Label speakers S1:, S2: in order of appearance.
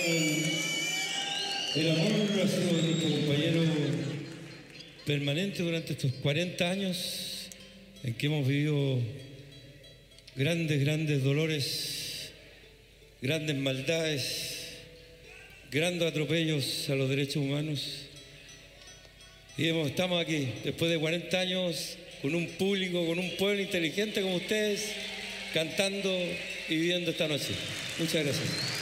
S1: el amor ha sido nuestro compañero permanente durante estos 40 años en que hemos vivido grandes dolores, grandes maldades, grandes atropellos a los derechos humanos. Y estamos aquí, después de 40 años, con un público, con un pueblo inteligente como ustedes, cantando y viviendo esta noche. Muchas gracias.